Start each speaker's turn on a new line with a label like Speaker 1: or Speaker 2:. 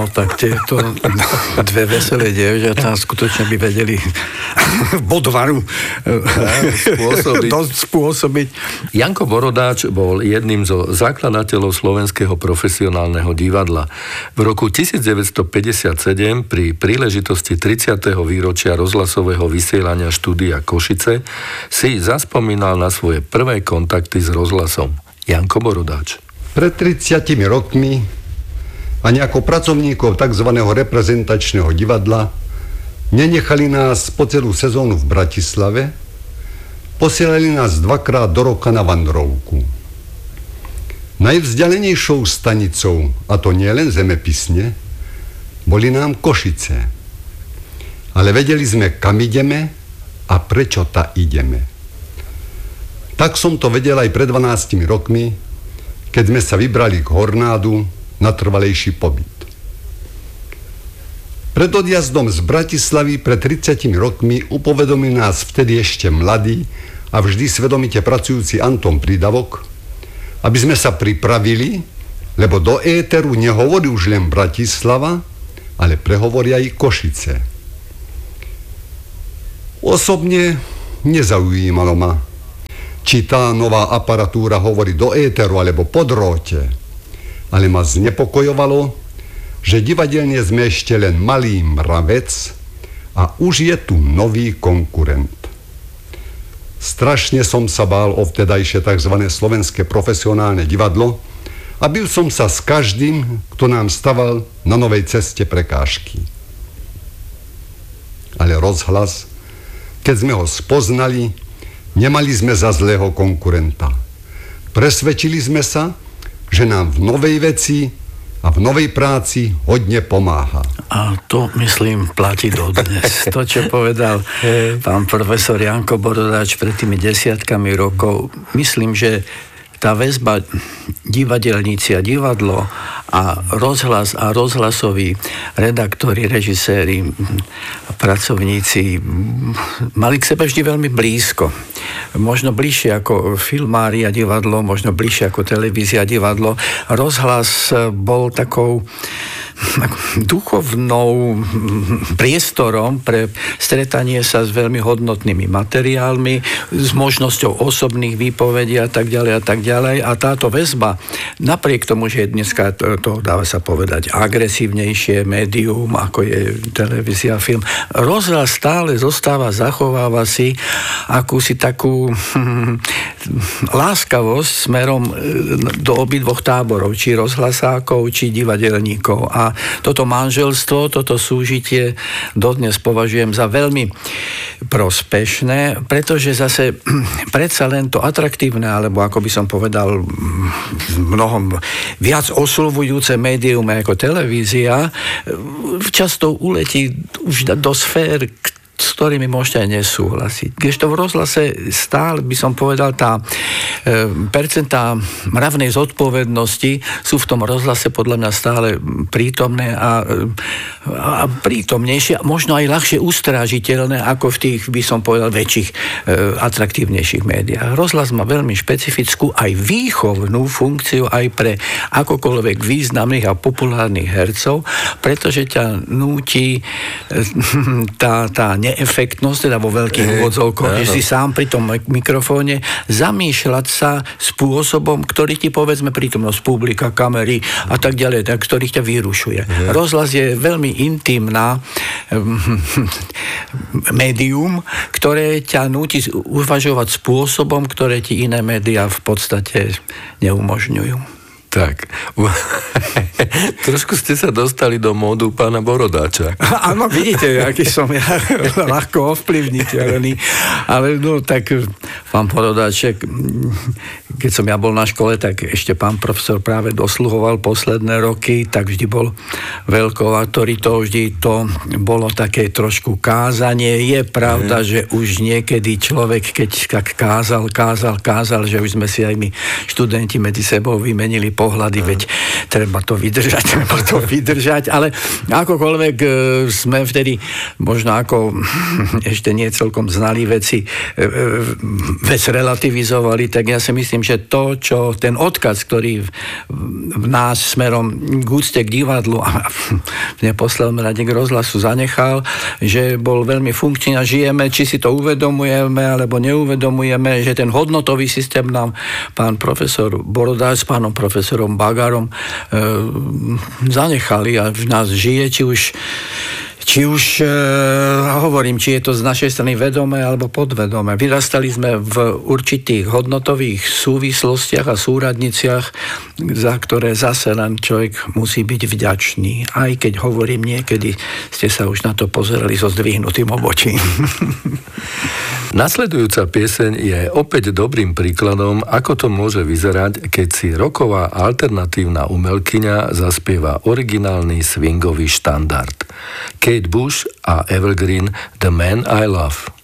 Speaker 1: No tak tieto dve veselé dievčatá skutočne by vedeli bodvaru spôsobiť.
Speaker 2: Janko Borodáč bol jedným zo zakladateľov Slovenského profesionálneho divadla. V roku 1957 pri príležitosti 30. výročia rozhlasového vysielania štúdia Košice si zaspomínal na svoje prvé kontakty s rozhlasom. Janko Borodáč.
Speaker 3: Pred 30 rokmi ani ako pracovníkov tzv. Reprezentačného divadla nenechali nás po celú sezónu v Bratislave, posielali nás dvakrát do roka na vandrovku. Najvzdialenejšou stanicou, a to nie len zemepisne, boli nám Košice. Ale vedeli sme, kam ideme a prečo ta ideme. Tak som to vedel aj pred 12 rokmi, keď sme sa vybrali k Hornádu na trvalejší pobyt. Pred odjazdom z Bratislavy pred 30 rokmi upovedomil nás vtedy ešte mladý a vždy svedomite pracujúci Anton Prídavok, aby sme sa pripravili, lebo do éteru nehovorí už len Bratislava, ale prehovoria aj Košice. Osobne nezaujímalo ma, či tá nová aparatúra hovorí do éteru alebo po dróte, ale ma znepokojovalo, že divadelne sme ešte len malý mravec a už je tu nový konkurent. Strašne som sa bál o vtedajšie tzv. Slovenské profesionálne divadlo a bil som sa s každým, kto nám staval na novej ceste prekážky. Ale rozhlas, keď sme ho spoznali, nemali sme za zlého konkurenta. Presvedčili sme sa, že nám v novej veci a v novej práci hodne pomáha.
Speaker 1: A to, myslím, platí dodnes. To, čo povedal pán profesor Janko Borodáč pred tými desiatkami rokov, myslím, že tá väzba divadelníci a divadlo a rozhlas a rozhlasoví redaktori, režiséri, pracovníci mali k sebe vždy veľmi blízko. Možno bližšie ako filmári a divadlo, možno bližšie ako televízia a divadlo. Rozhlas bol takou duchovnou priestorom pre stretanie sa s veľmi hodnotnými materiálmi, s možnosťou osobných výpovedí a tak ďalej a tak ďalej. A táto väzba, napriek tomu, že je dneska to dáva sa povedať agresívnejšie médium, ako je televízia a film, rozhlas stále zostáva, zachováva si akúsi takú láskavosť smerom do obidvoch táborov, či rozhlasákov, či divadelníkov. A toto manželstvo, toto súžitie dodnes považujem za veľmi prospešné, pretože zase predsa len to atraktívne, alebo ako by som povedal, mnohom viac oslovujúce médium ako televízia, často uletí už do sfér, s ktorými môžete aj nesúhlasiť. Kdežto v rozhlase stále, by som povedal, tá percentá mravnej zodpovednosti sú v tom rozhlase podľa mňa stále prítomné a prítomnejšie, možno aj ľahšie ustrážiteľné ako v tých, by som povedal, väčších, atraktívnejších médiách. Rozhlas má veľmi špecifickú aj výchovnú funkciu aj pre akokoľvek významných a populárnych hercov, pretože ťa núti tá neefektnosť, teda vo veľkých úvodzovkoch, že si sám pri tom mikrofóne zamýšľať sa spôsobom, ktorý ti, povedzme, prítomnosť publika, kamery a tak ďalej, ktorý ťa vyrušuje. Rozhlas je veľmi intimná médium, ktoré ťa núti uvažovať spôsobom, ktoré ti iné médiá v podstate neumožňujú.
Speaker 2: Tak, trošku ste sa dostali do módu pána Borodáča.
Speaker 1: Áno, vidíte, aký som ja ľahko ovplyvniteľný. Ale no tak, pán Borodáček, keď som ja bol na škole, tak ešte pán profesor práve dosluhoval posledné roky, tak vždy bol veľkou autoritou, vždy to bolo také trošku kázanie. Je pravda, že už niekedy človek, keď kázal, že už sme si aj my študenti medzi sebou vymenili pohľady, veď treba to vydržať treba to vydržať, ale akokoľvek sme vtedy možno ako ešte nie celkom znali vec relativizovali, tak ja si myslím, že to, čo ten odkaz, ktorý v nás smerom k úcte k divadlu a v neposlednom rade k rozhlasu zanechal, že bol veľmi funkčný a žijeme, či si to uvedomujeme, alebo neuvedomujeme, že ten hodnotový systém nám pán profesor Borodáč s pánom profesorom Bagarom zanechali a v nás žije, či už hovorím, či je to z našej strany vedomé alebo podvedomé. Vyrastali sme v určitých hodnotových súvislostiach a súradniciach, za ktoré zase len človek musí byť vďačný. Aj keď hovorím, niekedy ste sa už na to pozerali so zdvihnutým obočím.
Speaker 2: Nasledujúca pieseň je opäť dobrým príkladom, ako to môže vyzerať, keď si rocková alternatívna umelkyňa zaspieva originálny swingový štandard. Kate Bush a Evergreen The Man I Love.